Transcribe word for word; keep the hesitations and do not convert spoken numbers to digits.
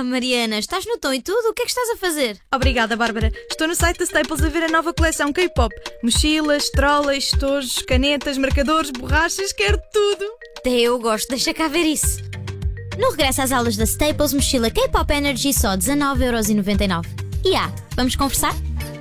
Mariana, estás no tom e tudo? O que é que estás a fazer? Obrigada, Bárbara. Estou no site da Staples a ver a nova coleção K-pop. Mochilas, trolley, estojos, canetas, marcadores, borrachas, quero tudo. Até eu gosto, deixa cá ver isso. No regresso às aulas da Staples, mochila K-pop Energy só dezanove euros e noventa e nove. E ah, vamos conversar?